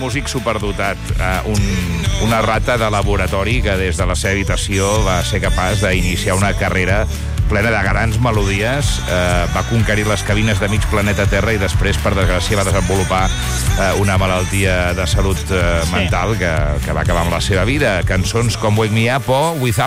músic superdotat, una rata de laboratori que des de la seva habitació va ser capaç d'iniciar una carrera plena de grans melodies, va conquerir les cabines de mig planeta Terra i després, per desgràcia, va desenvolupar una malaltia de salut mental que va acabar amb la seva vida. Cançons com Wake Me Up o Without